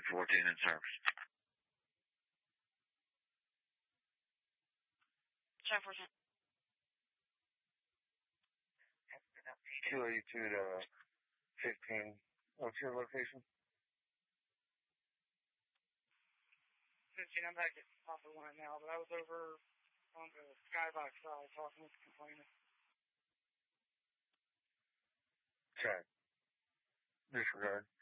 14 in service. Check 14. 282 to 15. What's your location? 15, I'm back at Poplar One now, but I was over on the skybox side talking with the complainant. Okay. Disregard.